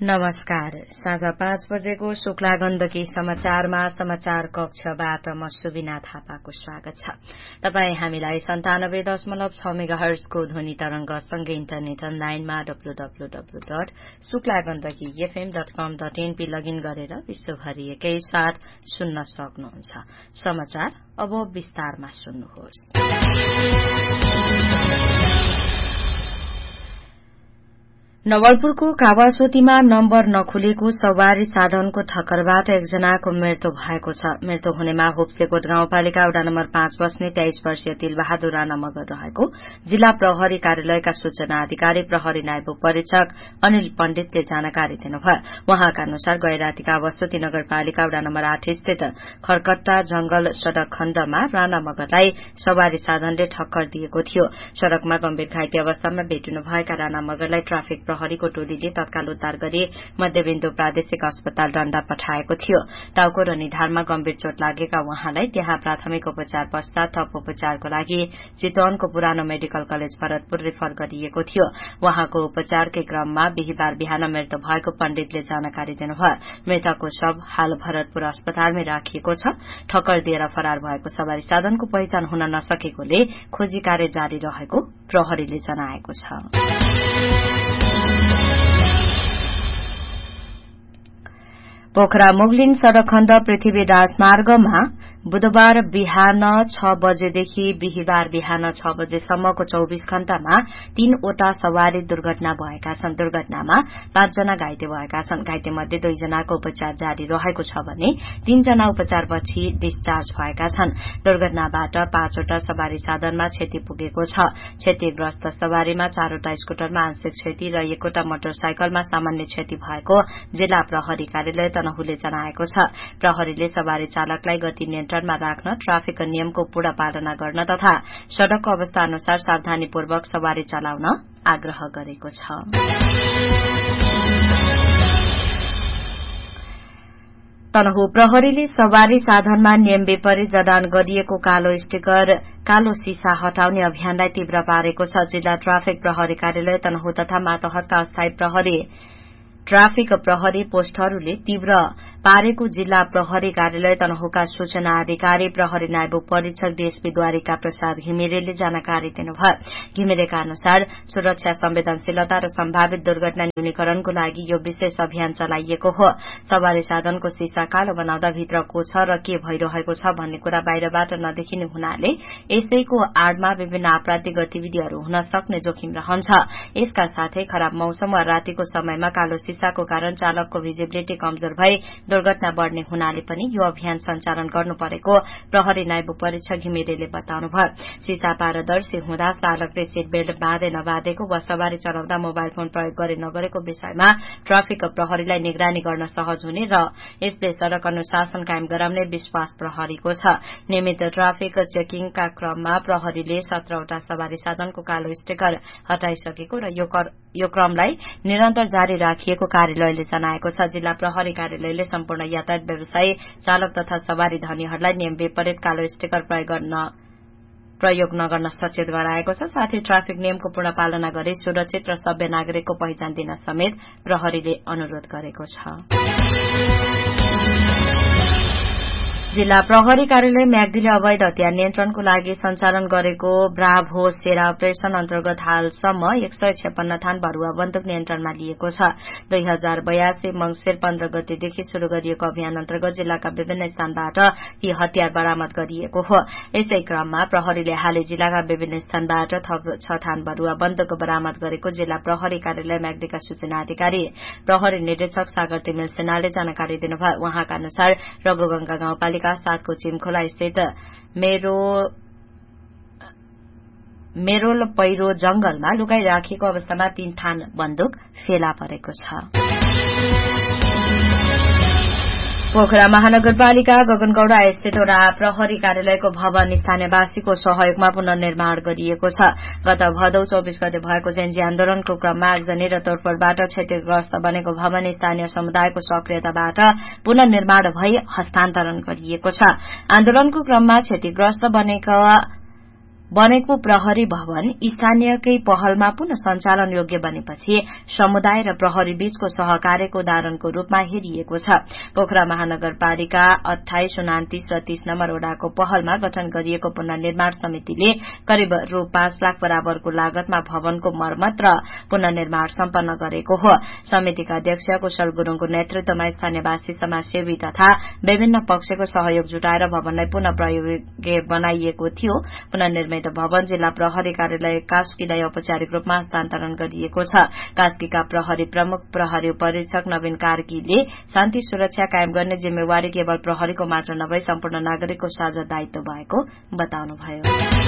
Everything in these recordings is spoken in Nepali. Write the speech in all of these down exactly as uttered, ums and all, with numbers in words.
नमस्कार। साँझ पाँच बजेको शुक्ला गण्डकी समाचारमा समाचार कक्षबाट म सुबिना थापाको स्वागत छ। तपाई हामीलाई सन्तानब्बे दशमलव छ मेगाहर्जको ध्वनि तरंगसँगै इन्टरनेट अनलाइनमा W W W dot Shukla Gandaki FM dot कम डट एनपी लगइन गरेर विश्वभरि एकै साथ सुन्न सक्नुहुन्छ। समाचार अब विस्तारमा सुन्नुहोस्। नवलपुरको कावासोतीमा नम्बर नखुलेको सवारी साधनको ठक्करबाट एकजनाको मृत्यु भएको छ। मृत्यु हुनेमा होप्सेकोट गाउँपालिका वडा नम्बर पाँच बस्ने तेइस वर्षीय तिलबहादुर राणा मगर रहेको जिल्ला प्रहरी कार्यालयका सूचना अधिकारी प्रहरी नायब परीक्षक अनिल पण्डितले जानकारी दिनुभयो। उहाँका अनुसार गैराती कावासोती नगरपालिका वडा नम्बर आठ स्थित खरकट्टा जंगल सड़क खण्डमा राणा मगरलाई सवारी साधनले ठक्कर दिएको थियो। सड़कमा गम्भीर घाइते अवस्थामा भेटिनुभएका राणा मगरलाई ट्राफिक प्रहरीको टोलीले तत्काल उद्धार गरी मध्यबिन्दु प्रादेशिक अस्पताल डण्डा पठाएको थियो। टाउको र निधारमा गम्भीर चोट लागेका उहाँलाई त्यहाँ प्राथमिक उपचार पश्चात थप उपचारको लागि चितवनको पुरानो मेडिकल कलेज भरतपुर रेफर गरिएको थियो। उहाँको उपचारकै क्रममा बिहिबार बिहान मृत्यु भएको पण्डितले जानकारी दिनुभयो। मृतकको शव हाल भरतपुर अस्पतालमै राखिएको छ। ठक्कर दिएर फरार भएको सवारी साधनको पहिचान हुन नसकेकोले खोजी कार्य जारी रहेको प्रहरीले जनाएको छ। पोखरा मुगलिन सड़क खण्ड पृथ्वी राजमार्गमा बुधबार बिहान छ बजेदेखि बिहिबार बिहान छ बजेसम्मको चौविस घण्टामा तीनवटा सवारी दुर्घटना भएका छन्। दुर्घटनामा पाँचजना घाइते भएका छन्। घाइते मध्ये दुईजनाको उपचार जारी रहेको छ भने तीनजना उपचारपछि डिस्चार्ज भएका छन्। दुर्घटनाबाट पाँचवटा सवारी साधनमा क्षति पुगेको छ। क्षतिग्रस्त सवारीमा चारवटा स्कुटरमा आंशिक क्षति र एकवटा मोटरसाइकलमा सामान्य क्षति भएको जिल्ला प्रहरी कार्यालय तनहुले जनाएको छ। प्रहरीले सवारी चालकलाई गति नियन्त्रणमा राख्न, ट्राफिक नियमको पूर्ण पालना गर्न तथा सड़कको अवस्था अनुसार सावधानीपूर्वक सवारी चलाउन आग्रह गरेको छ। तनहु प्रहरीले सवारी साधनमा नियम विपरीत जडान गरिएको कालो स्टिकर कालो सीसा हटाउने अभियानलाई तीव्र पारेको छ। जिल्ला ट्राफिक प्रहरी कार्यालय तनहु तथा मातहतका अस्थायी प्रहरी ट्राफिक प्रहरी पोस्टहरूले तीव्र पारेको जिल्ला प्रहरी कार्यालय तनहुका सूचना अधिकारी प्रहरी नायब परीक्षक डीएसपी द्वारिका प्रसाद घिमिरेले जानकारी दिनुभयो। घिमिरेका अनुसार सुरक्षा संवेदनशीलता र सम्भावित दुर्घटना न्यूनीकरणको लागि यो विशेष अभियान चलाइएको हो। सवारी साधनको सीसा कालो बनाउँदा भित्र को छ र के भइरहेको छ भन्ने कुरा बाहिरबाट नदेखिने हुनाले यसैको आड़मा विभिन्न आपराधिक गतिविधिहरू हुन सक्ने जोखिम रहन्छ। यसका साथै खराब मौसम वा रातिको समयमा कालो सीसाको कारण चालकको भिजिबिलिटी कमजोर भई दुर्घटना बढ़ने हुनाले पनि यो अभियान सञ्चालन गर्नु परेको प्रहरी नायब परीक्षक घिमिरेले बताउनुभयो। सीसा पारदर्शी हुँदा चालकले सीट बेल्ट बाँधे नबाँधेको वा सवारी चलाउँदा मोबाइल फोन प्रयोग गरे नगरेको विषयमा ट्राफिक प्रहरीलाई निगरानी गर्न सहज हुने र यसले सड़क अनुशासन कायम गराउने विश्वास प्रहरीको छ। नियमित ट्राफिक चेकिङका क्रममा प्रहरीले सत्रहवटा सवारी साधनको कालो स्टिकर हटाइसकेको र यो क्रमलाई निरन्तर जारी राखिएको कार्यालयले जनाएको छ। जिल्ला प्रहरी कार्यालयले सम्पूर्ण यातायात व्यवसायी चालक तथा सवारी धनीहरूलाई नियम विपरीत कालो स्टिकर प्रयोग गर्न प्रयोग नगर्न सचेत गराएको छ। साथै ट्राफिक नियमको पूर्ण पालना गरी सुरक्षित र सभ्य नागरिकको पहिचान दिन समेत प्रहरीले अनुरोध गरेको छ। जिल्ला प्रहरी कार्यालय म्याग्दीले अवैध हतियार नियन्त्रणको लागि सञ्चालन गरेको ब्राभो सेरा अपरेशन अन्तर्गत हालसम्म एक सय छप्पन्न थान भरुवा बन्दुक नियन्त्रणमा लिएको छ। दुई हजार बयासी मंगिर पन्ध्र गतेदेखि शुरू गरिएको अभियान अन्तर्गत जिल्लाका विभिन्न स्थानबाट ती हतियार बरामद गरिएको हो। यसै क्रममा प्रहरीले हालै जिल्लाका विभिन्न स्थानबाट थप छ थान भरुवा बन्दुक बरामद गरेको जिल्ला प्रहरी कार्यालय म्याग्दीका सूचना अधिकारी प्रहरी निर्देशक सागर तिमिल सेनाले जानकारी दिनुभयो। उहाँका अनुसार रघुगंगा गाउँपालिका सातको चिमखोला स्थित मेरो मेरोल पहिरो जंगलमा लुकाई राखिएको अवस्थामा तीन थान बन्दुक फेला परेको छ। पोखरा महानगरपालिका गगनगौड़ा स्थित वडा प्रहरी कार्यालयको भवन स्थानीयवासीको सहयोगमा पुनर्निर्माण गरिएको छ। गत भदौ चौबिस गते भएको जेन्जी आन्दोलनको क्रममा आगजनी र तोडफोडबाट क्षतिग्रस्त बनेको भवन स्थानीय समुदायको सक्रियताबाट पुनर्निर्माण भई हस्तान्तरण गरिएको छ। आन्दोलनको क्रममा क्षतिग्रस्त बनेका बनेको प्रहरी भवन स्थानीयकै पहलमा पुनः सञ्चालन योग्य बनेपछि समुदाय र प्रहरी बीचको सहकार्यको उदाहरणको रूपमा हेरिएको छ। पोखरा महानगरपालिका अठाइस उनातिस र तीस नम्बर वडाको पहलमा गठन गरिएको पुनर्निर्माण समितिले करिब रु पाँच लाख बराबरको लागतमा भवनको मर्मत र पुनर्निर्माण सम्पन्न गरेको हो। समितिका अध्यक्ष कुशल गुरूङको नेतृत्वमा स्थानीयवासी समाजसेवी तथा विभिन्न पक्षको सहयोग जुटाएर भवनलाई पुनः प्रयोग्य बनाइएको थियो। पुनर्निर्मित भवन जिल्ला प्रहरी कार्यालय कास्कीलाई औपचारिक रूपमा हस्तान्तरण गरिएको छ। कास्कीका प्रहरी प्रमुख प्रहरी उपरीक्षक नवीन कार्कीले शान्ति सुरक्षा कायम गर्ने जिम्मेवारी केवल प्रहरीको मात्र नभई सम्पूर्ण नागरिकको साझा दायित्व भएको बताउनुभयो।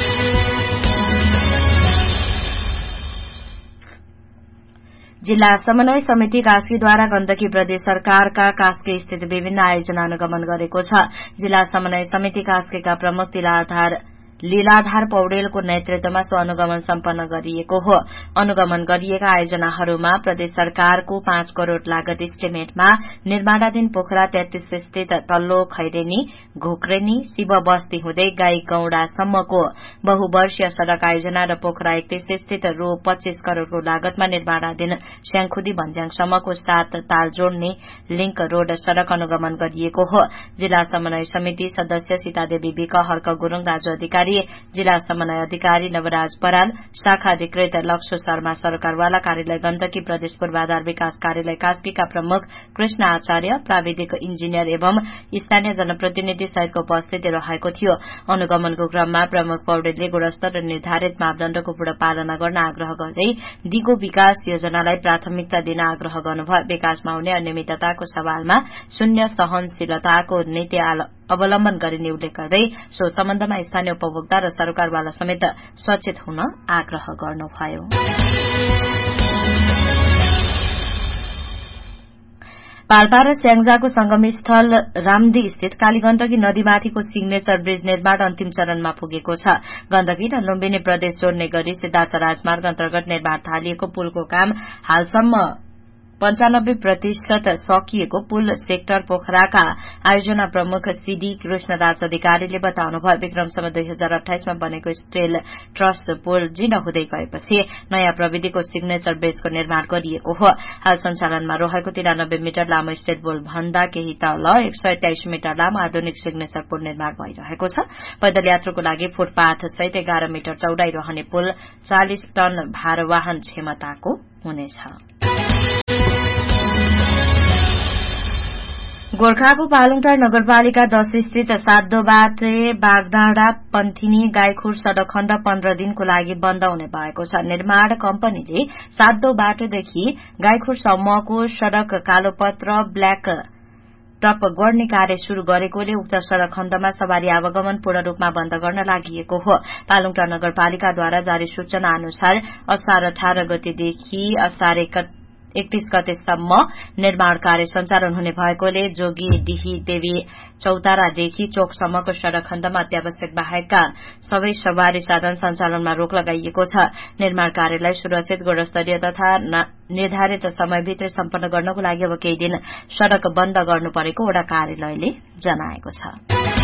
जिल्ला समन्वय समिति कास्कीद्वारा गण्डकी प्रदेश सरकारका कास्की स्थित विभिन्न आयोजना अनुगमन गरेको छ। जिल्ला समन्वय समिति कास्कीका प्रमुख तिलाधार लीलाधार पौडेलको नेतृत्वमा सो अनुगमन सम्पन्न गरिएको हो। अनुगमन गरिएका आयोजनाहरूमा प्रदेश सरकारको पाँच करोड़ लागत इस्टिमेटमा निर्माणाधीन पोखरा तेत्तीस स्थित तल्लो खैरेनी घोक्रेनी शिव बस्ती हुँदै गाई गौडासम्मको बहुवर्षीय सड़क आयोजना र पोखरा एकतीस स्थित रु पच्चीस करोड़को लागतमा निर्माणाधीन स्याङखुदी भन्ज्याङसम्मको सात ताल जोड्ने लिंक रोड सड़क अनुगमन गरिएको हो। जिल्ला समन्वय समिति सदस्य सीतादेवी विक, हर्क गुरूङ, राजु अधिकारी, जिल्ला समन्वय अधिकारी नवराज बराल, शाखा अधिकृत लक्ष्य शर्मा, सरकारवाला कार्यालय गण्डकी, प्रदेश पूर्वाधार विकास कार्यालय कास्कीका प्रमुख कृष्ण आचार्य, प्राविधिक इन्जिनियर एवं स्थानीय जनप्रतिनिधि सहितको उपस्थिति रहेको थियो। अनुगमनको क्रममा प्रमुख पौडेलले गुणस्तर र निर्धारित मापदण्डको पूर्ण पालना गर्न आग्रह गर्दै दिगो विकास योजनालाई प्राथमिकता दिन आग्रह गर्नुभयो। विकासमा हुने अनियमितताको सवालमा शून्य सहनशीलताको नीति अवलम्बन गरिने उल्लेख गर्दै सो सम्बन्धमा स्थानीय उपभोक्ता र सरकारवाला समेत सचेत हुन आग्रह गर्नुभयो। पाल्पा र स्याङ्जाको संगमस्थल रामदी स्थित कालीगण्डकी नदीमाथिको सिग्नेचर ब्रिज निर्माण अन्तिम चरणमा पुगेको छ। गण्डकी र लुम्बिनी प्रदेश जोड्ने गरी सिद्धार्थ राजमार्ग अन्तर्गत निर्माण थालिएको पुलको काम हालसम्म पञ्चानब्बे प्रतिशत सकिएको पुल सेक्टर पोखराका आयोजना प्रमुख सीडी कृष्णराज अधिकारीले बताउनुभयो। विक्रमसम्म दुई हजार अठाइसमा बनेको स्टेल ट्रस्ट पुल जीर्ण हुँदै गएपछि नयाँ प्रविधिको सिग्नेचर ब्रिजको निर्माण गरिएको हो। हाल सञ्चालनमा रहेको तिरानब्बे मिटर लामो स्टेट पुल भन्दा केही तल एक सय तेइस मिटर लामो आधुनिक सिग्नेचर पुल निर्माण भइरहेको छ। पैदल यात्रुको लागि फुटपाथ सहित एघार मिटर चौडाई रहने पुल चालिस टन भारवाहन क्षमताको हुनेछ। गोर्खाको पालुङटार नगरपालिका दश स्थित सातदोबाटे बागडाँडा पन्थिनी गाईखुर सड़क खण्ड पन्ध्र दिनको लागि बन्द हुने भएको छ। निर्माण कम्पनीले सातदोबाटेदेखि गाईखुरसम्मको सड़क कालोपत्र ब्ल्याक टप गर्ने कार्य शुरू गरेकोले उक्त सड़क खण्डमा सवारी आवागमन पूर्ण रूपमा बन्द गर्न लागि हो। पालुङटार नगरपालिकाद्वारा जारी सूचना अनुसार असार अठार गतेदेखि असार एकतीस गतेसम्म निर्माण कार्य सञ्चालन हुने भएकोले जोगी डिही देवी चौतारादेखि चोकसम्मको सड़क खण्डमा अत्यावश्यक बाहेकका सबै सवारी साधन सञ्चालनमा रोक लगाइएको छ। निर्माण कार्यलाई सुरक्षित, गुणस्तरीय तथा निर्धारित समयभित्र सम्पन्न गर्नको लागि अब केही दिन सड़क बन्द गर्नु परेको वडा कार्यालयले जनाएको छ।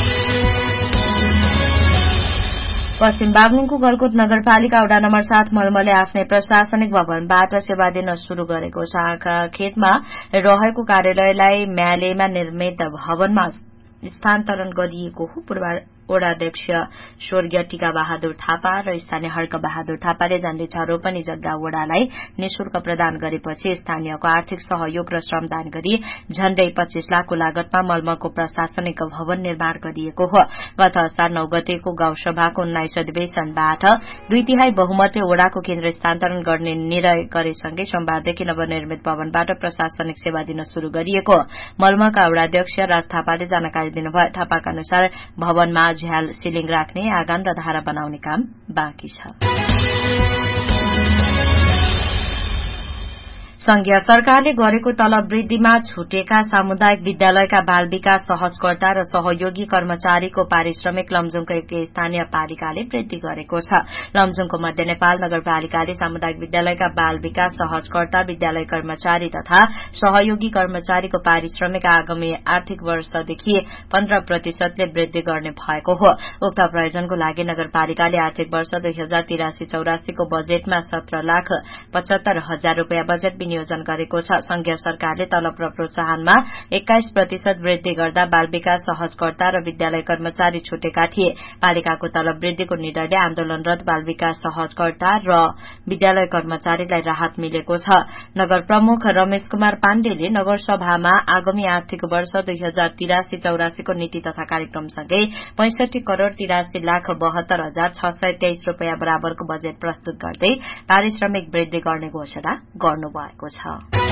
पश्चिम बागलुङको गलकुट नगरपालिका वडा नम्बर सात मलमले आफ्नै प्रशासनिक भवनबाट सेवा दिन शुरू गरेको छ। खेतमा रहेको कार्यालयलाई म्यालेमा निर्मित भवनमा स्थानान्तरण गरिएको हो। पूर्व वडाध्यक्ष स्वर्गीय टीका बहादुर थापा र स्थानीय हर्क बहादुर थापाले झण्डै छ रोपनी जग्गा वडालाई निशुल्क प्रदान गरेपछि स्थानीयको आर्थिक सहयोग र श्रमदान गरी झण्डै पच्चीस लाखको लागतमा मलमको प्रशासनिक भवन निर्माण गरिएको हो। गत असार नौ गतेको गाउँसभाको उन्नाइस अधिवेशनबाट दुई तिहाई बहुमतले वडाको केन्द्र स्थानान्तरण गर्ने निर्णय गरेसँगै सोमबारदेखि नवनिर्मित भवनबाट प्रशासनिक सेवा दिन शुरू गरिएको मलमका वडाध्यक्ष राज थापाले जानकारी दिनुभयो। थापाका अनुसार भवनमा झ्याल सिलिङ राख्ने, आँगन र धारा बनाउने काम बाँकी छ। संघीय सरकारले गरेको तलब वृद्धिमा छुटेका सामुदायिक विद्यालयका बाल विकास सहजकर्ता र सहयोगी कर्मचारीको पारिश्रमिक लमजुङको एक स्थानीय पालिकाले वृद्धि गरेको छ। लमजुङको मध्य नेपाल नगरपालिकाले सामुदायिक विद्यालयका बाल विकास सहजकर्ता, विद्यालय कर्मचारी तथा सहयोगी कर्मचारीको पारिश्रमिक आगामी आर्थिक वर्षदेखि पन्ध्र प्रतिशतले वृद्धि गर्ने भएको हो। उक्त प्रयोजनको लागि नगरपालिकाले आर्थिक वर्ष दुई हजार तिरासी चौरासीको बजेटमा सत्र लाख पचहत्तर हजार रूपियाँ बजेट विनियोजन गरेको छ। संघीय सरकारले तलब र प्रोत्साहनमा एक्काइस प्रतिशत वृद्धि गर्दा बाल विकास सहजकर्ता र विद्यालय कर्मचारी छुटेका थिए। पालिकाको तलब वृद्धिको निर्णयले आन्दोलनरत बाल विकास सहजकर्ता र विद्यालय कर्मचारीलाई राहत मिलेको छ। नगर प्रमुख रमेश कुमार पाण्डेले नगरसभामा आगामी आर्थिक वर्ष दुई हजार तिरासी चौरासीको नीति तथा कार्यक्रमसँगै पैंसठी करोड़ तिरासी लाख बहत्तर हजार छ सय तेइस रूपियाँ बराबरको बजेट प्रस्तुत गर्दै पारिश्रमिक वृद्धि गर्ने घोषणा गर्नुभएको छ।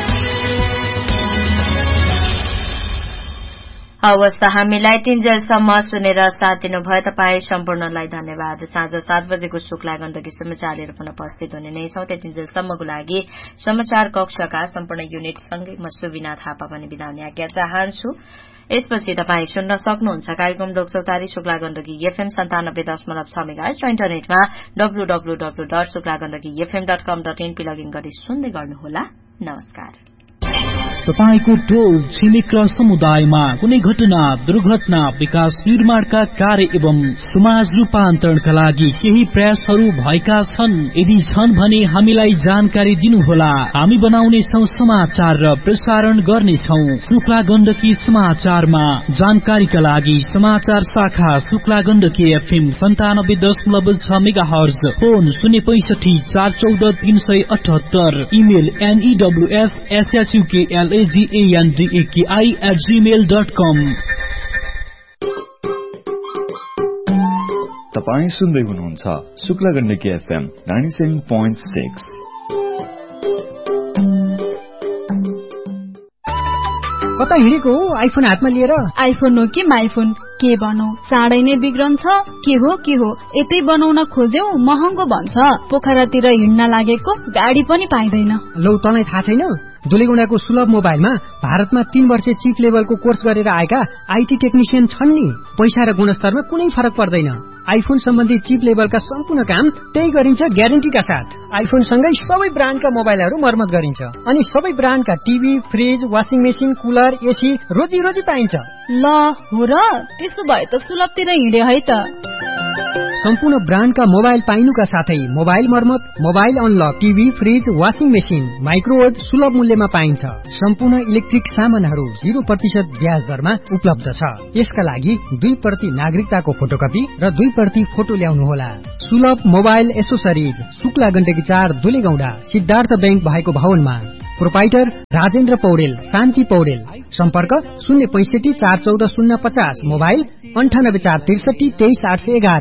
हवस् त हामीलाई तीनजेलसम्म सुनेर साथ दिनुभयो तपाईँ सम्पूर्णलाई धन्यवाद। साँझ सात बजेको शुक्ला गण्डकी समाचार लिएर पुनः उपस्थित हुने नै छौं। त्यतिन्जेलसम्मको लागि समाचार कक्षका सम्पूर्ण युनिटसँगै म सुबिना थापा पनि बिदा हुने आज्ञा चाहन्छु। यसपछि तपाईँ सुन्न सक्नुहुन्छ कार्यक्रम लोकचौतारी शुक्ला गण्डकी एफएम सन्तानब्बे दशमलव छ मेगाहर्ज र इन्टरनेटमा W W W dot Shukla Gandaki FM dot कम डट एनपी लगइन गरी सुन्दै गर्नुहोला। नमस्कार। तपाईको टोल छिमेक र समुदायमा कुनै घटना, दुर्घटना, विकास निर्माणका कार्य एवं समाज रूपान्तरणका लागि केही प्रयासहरू भएका छन्? यदि छन् भने हामीलाई जानकारी दिनुहोला। हामी बनाउने छौं समाचार र प्रसारण गर्नेछौं। शुक्ला गण्डकी समाचारमा जानकारीका लागि समाचार शाखा शुक्ला गण्डकी एफएम सन्तानब्बे दशमलव छ मेगाहर्ज, फोन शून्य पैंसठी चार चौध तीन सय अठहत्तर, इमेल एनईडब्ल्यूएस एसएसयूकेएल एजीएनडीएकेआई एट जीमेल डट कम। तपाईँ सुन्दै हुनुहुन्छ Shukla Gandaki FM ninety seven point six. कता हिँडेको हो आइफोन हातमा लिएर? आइफोन हो कि माइफोन, के भनौ चाँडै नै बिग्रन्छ। के हो के हो यतै बनाउन खोज्यौ महँगो भन्छ। पोखरातिर हिँड्न लागेको गाडी पनि पाइँदैन। लौ तँलाई थाहा छैन? दुलेगुडाको सुलभ मोबाइलमा भारतमा तीन वर्ष चिप लेभलको कोर्स गरेर आएका आईटी टेक्निशियन छन् नि। पैसा र गुणस्तरमा कुनै फरक पर्दैन। आइफोन सम्बन्धी चिप लेभलका सम्पूर्ण काम त्यही गरिन्छ ग्यारेन्टीका साथ। आइफोन सँगै सबै ब्रान्डका मोबाइलहरू मर्मत गरिन्छ अनि सबै ब्रान्डका TV, fridge, washing machine, cooler, AC रोजी रोजी पाइन्छ। ल हो र, त्यसो भए त सुलभतिर हिँडे है त। सम्पूर्ण ब्रान्डका मोबाइल पाइनुका साथै मोबाइल मर्मत, mobile unlock, TV, fridge, washing machine, microwave सुलभ मूल्यमा पाइन्छ। सम्पूर्ण इलेक्ट्रिक सामानहरू जीरो प्रतिशत ब्याज दरमा उपलब्ध छ। यसका लागि दुई प्रति नागरिकताको फोटोकपी र दुई प्रति फोटो ल्याउनुहोला। सुलभ मोबाइल एसोसरिज शुक्ला गण्डकी चार दुलेगौडा सिद्धार्थ बैंक भएको भवनमा। प्रोपाइटर राजेन्द्र पौडेल, शान्ति पौडेल। सम्पर्क शून्य पैंसठी चार चौध शून्य पचास, मोबाइल अन्ठानब्बे चार त्रिसठी तेइस आठ सय एघार।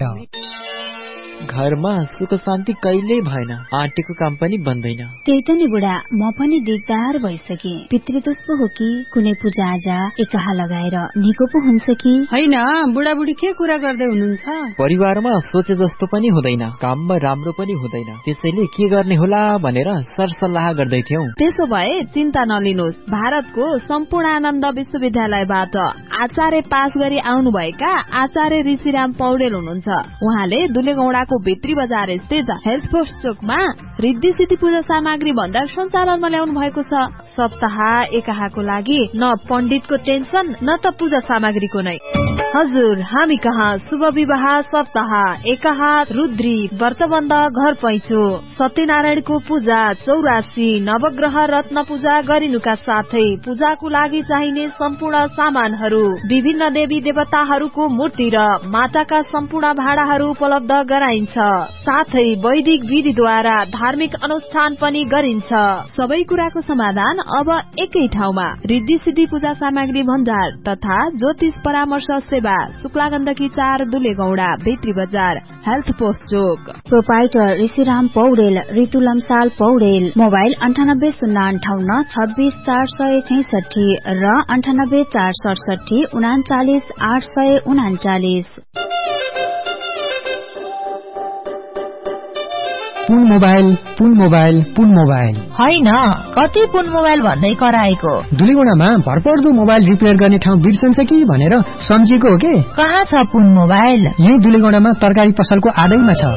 घरमा सुख शान्ति कहिले भएन, आँटीको काम पनि बन्दैन। त्यही त नि बुढा, म पनि दिगदार भइसके। पितृदोष पो हो कि कुनै पूजा आजा एकाहा लगाएर निको पो हुन्छ कि होइन? बुढाबुढी के कुरा गर्दै हुनुहुन्छ? परिवारमा सोचे जस्तो पनि हुँदैन, काममा राम्रो पनि हुँदैन, त्यसैले के गर्ने होला भनेर सरसल्लाह गर्दै थियौं। त्यसो भए चिन्ता नलिनुहोस्, भारतको सम्पूर्णानन्द विश्वविद्यालयबाट आचार्य पास गरी आउनुभएका आचार्य ऋषिराम पौडेल हुनुहुन्छ। उहाँले दुलेगौडाको भित्री बजार स्थित हेल्थ पोस्ट चोकमा रिद्धि सिद्धि पूजा सामग्री भण्डार सञ्चालनमा ल्याउनु भएको छ। सप्ताह एकाहाको लागि न पण्डितको टेन्सन न त पूजा सामग्रीको नै। हजुर, हामी कहाँ शुभ विवाह, सप्ताह एकाहा, रुद्री, व्रतबन्ध, घर पैँचो, सत्यनारायणको पूजा, चौरासी, नवग्रह रत्न पूजा गरिनुका साथै पूजाको लागि चाहिने सम्पूर्ण सामानहरू, विभिन्न देवी देवताहरूको मूर्ति र माटाका सम्पूर्ण भाँडाहरू उपलब्ध गराइन्छ। साथै वैदिक विधिद्वारा धार्मिक अनुष्ठान पनि गरिन्छ। सबै कुराको समाधान अब एकै ठाउँमा। रिद्धि सिद्धि पूजा सामग्री भण्डार तथा ज्योतिष परामर्श सेवा, शुक्ला गण्डकी चार दुलेगौडा भित्री बजार हेल्थ पोस्ट चोक। प्रोपाइटर ऋषिराम पौडेल, ऋतु लम्साल पौडेल। मोबाइल अन्ठानब्बे शून्य अन्ठाउन्न छब्बीस चार सय छैसठी र अन्ठानब्बे चार सडसठी उनाचालिस आठ सय उनाचालिस। पुन मोबाइल पुन मोबाइल पुन मोबाइल होइन कति पुन मोबाइल भन्दै कराएको। दुलीगुडामा भरपर्दो मोबाइल रिपेयर गर्ने ठाउँ बिर्सन्छ कि भनेर सम्झेको हो के। कहाँ छ पुन मोबाइल? यही दुलीगुडामा तरकारी पसलको आडैमा छ।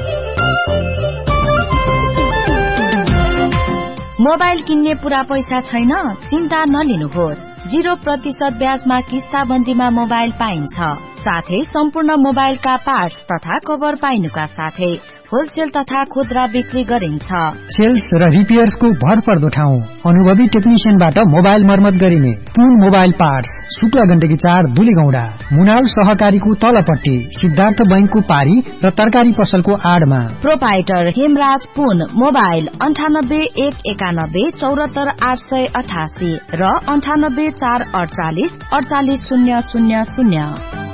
मोबाइल किन्ने पूरा पैसा छैन? चिन्ता नलिनुहोस्। जीरो प्रतिशत ब्याजमा किस्ताबन्दीमा मोबाइल पाइन्छ। साथै सम्पूर्ण मोबाइलका पार्ट्स तथा कभर पाइनुका साथै होलसेल तथा खुद्रा बिक्री गरिन्छ। सेल्स र रिपेयर्सको भरपर्दो ठाउँ, अनुभवी टेक्निशियनबाट मोबाइल मर्मत गरिने पुन मोबाइल पार्ट्स, शुक्ला गण्डकी चार दुलीगौडा, मुनाल सहकारीको तलपट्टि, सिद्धार्थ बैंकको पारी र तरकारी पसलको आडमा। प्रोपाइटर हेमराज पुन मोबाइल अन्ठानब्बे एक एकानब्बे चौरात्तर आठ सय अठासी र अन्ठानब्बे चार अडचालिस अडचालिस शून्य शून्य शून्य।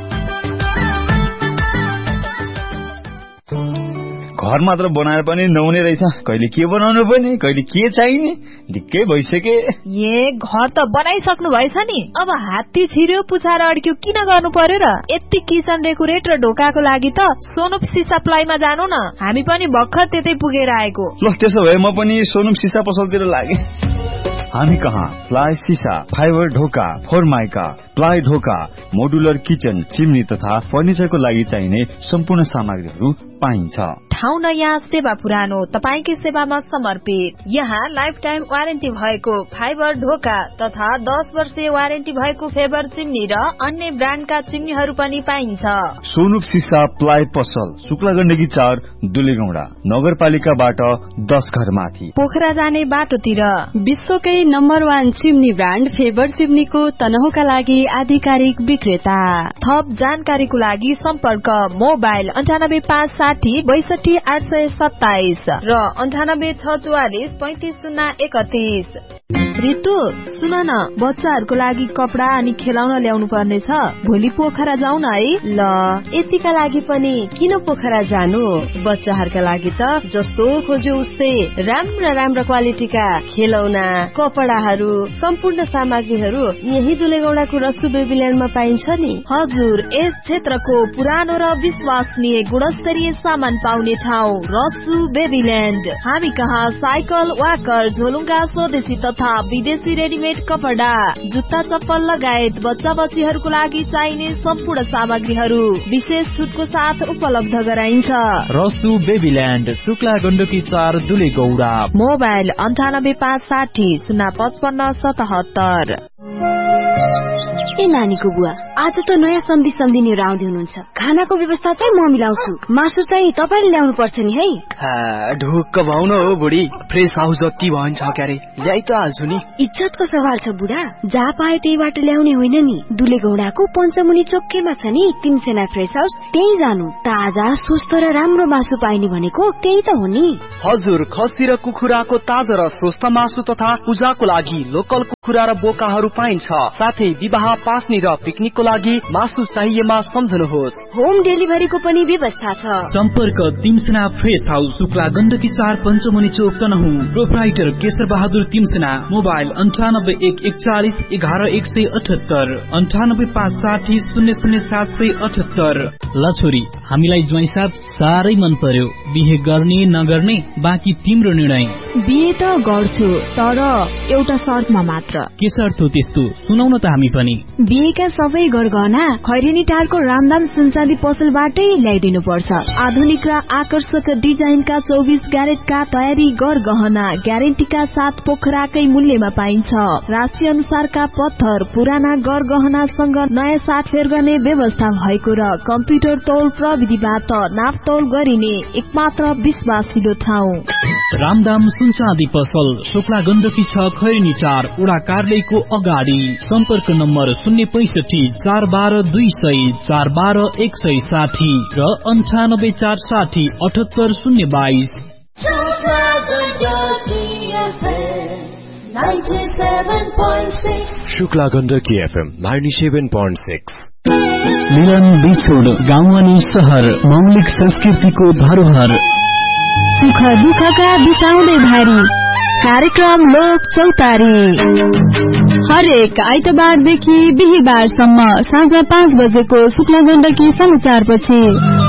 घर मात्र बनाएर पनि नहुने रहेछ। कहिले के बनाउनु पर्ने, कहिले के चाहिने, ढिक्कै भइसके। ए घर त बनाइसक्नु भएछ नि, अब हात्ती छिर्यो पुछाएर अड्क्यो किन गर्नु पर्यो र? यति किचन डेकोरेट र ढोकाको लागि त सोनुप सिसा प्लाईमा जानु न, हामी पनि भर्खर त्यतै पुगेर आएको। ल त्यसो भए म पनि सोनुप सिसा पसलतिर लागे। हामी कहाँ प्लाई सिसा, फाइबर ढोका, फोरमाइका, प्लाई ढोका, मोडुलर किचन, चिम्नी तथा फर्निचरको लागि चाहिने सम्पूर्ण सामग्रीहरू पाइन्छ। ठाउँ नयाँ सेवा पुरानो, तपाईकै सेवामा समर्पित। यहाँ लाइफ टाइम वारेन्टी भएको फाइबर ढोका तथा दस वर्षीय वारेन्टी भएको फेबर चिम्नी र अन्य ब्रान्डका चिम्नीहरू पनि पाइन्छ। सोनुप सिसा प्लाई पसल, शुक्ला गण्डकी चार दुलीगौडा, नगरपालिकाबाट दस घर माथि, पोखरा जाने बाटोतिर। विश्वकै number one chimney brand favour चिम्नीको तनहुका लागि आधिकारिक विक्रेता। थप जानकारीको लागि सम्पर्क मोबाइल अन्ठानब्बे पाँच साठी बैसठी आठ सय सत्ताइस र अन्ठानब्बे छ चौवालिस पैंतिस शून्य एकतीस। रितु सुन न, बच्चाहरूको लागि कपडा अनि खेलाउन ल्याउनु पर्ने छ, भोलि पोखरा जाउँ न है। ल यतिका लागि पनि किन पोखरा जानु, बच्चाहरूका लागि त जस्तो खोज्यो उस्तै राम्रा राम्रा क्वालिटीका खेलौना कपडाहरू सम्पूर्ण सामग्रीहरू यही दुलेगौडाको रसु बेबील्यान्डमा पाइन्छ नि। हजुर, यस क्षेत्रको पुरानो र विश्वसनीय गुणस्तरीय सामान पाउने ठाउँ रसु बेबील्यान्ड। हामी कहाँ साइकल, वाकर, झोलुङ्गा, स्वदेशी तथा विदेशी रेडिमेड कपडा, जुत्ता चप्पल लगायत बच्चा बच्चीहरूको लागि चाहिने सम्पूर्ण सामग्रीहरू विशेष छुटको साथ उपलब्ध गराइन्छ। रसु बेबील्यान्ड, शुक्ला गण्डकी चार दुलेगौडा। मोबाइल अन्ठानब्बे पाँच साठी शून्य पचपन्न सतहत्तर। ए नानीको बुवा, आज त नयाँ सम्धी सम्धिनीहरू आउँदै हुनुहुन्छ। खानाको व्यवस्था चाहिँ म मिलाउँछु, मासु चाहिँ तपाईँले ल्याउनु पर्छ नि है। ढुक्क भाउन हो बुढी, फ्रेस हाउस जति भन्छ क्यारे ल्याइ त हाल्छु नि। इज्जतको सवाल छ बुढा, जहाँ पाए त्यहीबाट ल्याउने होइन नि। दुलेगौडाको पञ्चमुनि चोकैमा छ नि तिनसेना फ्रेस हाउस, त्यही जानु। ताजा स्वस्थ र राम्रो मासु पाइने भनेको त्यही त हो नि। हजुर, खसी र कुखुराको ताजा र स्वस्थ मासु तथा पूजाको लागि लोकल कुखुरा र बोकाहरू पाइन्छ। साथै विवाह, पास्नी र पिकनिकको लागि मासु चाहिएमा सम्झनुहोस्। होम डेलिभरीको पनि व्यवस्था छ। सम्पर्क तिमसेना फ्रेस हाउस, शुक्ला गण्डकी चार पञ्चमुनि चोक तनहु। प्रोप्राइटर केशर बहादुर तिमसेना। मोबाइल अन्ठानब्बे एक एकचालिस एघार एक सय अठहत्तर अन्ठानब्बे पाँच साठी शून्य शून्य सात सय अठहत्तर। ल छोरी, हामीलाई ज्वाइँ साथ साह्रै मन पर्यो। बिहे गर्ने नगर्ने बाँकी तिम्रो निर्णय। बिहे त गर्छु, तर एउटा शर्तमा मात्र। के शर्त हो त्यस्तो, सुनाउन त हामी पनि। बिहेका सबै गरगहना खैरेनी टारको रामदाम सुनचाँदी पसलबाटै ल्याइदिनु पर्छ। आधुनिक र आकर्षक डिजाइनका चौबिस ग्यारेटका तयारी गरगहना ग्यारेन्टीका साथ पोखराकै मूल्यमा पाइन्छ। राशि अनुसारका पत्थर, पुराना गरगहनासँग नयाँ साटफेर गर्ने व्यवस्था भएको र कम्प्युटर तौल प्रविधिबाट नापतौल गरिने एकमात्र विश्वासिलो ठाउँ रामदाम सुनचाँदी पसल, शुक्ला गण्डकी छ खैरेनी टार, उडा कार्यालयको अगाडि। सम्पर्क नम्बर शून्य पैसठी चार बाह्र दुई सय चार बाह्र एक सय साठी र अन्ठानब्बे चार साठी अठहत्तर शून्य बाइस। Shukla Gandaki FM ninety seven point six. मिलन बिछोड, गाउँ अनि शहर, मौलिक संस्कृतिको धरोहर। सुख दुःखका बिसाउँदै भारी कार्यक्रम लोक चौतारी हरेक आइतबारदेखि बिहिबारसम्म साँझ पाँच बजेको शुक्ला गण्डकी समाचारपछि।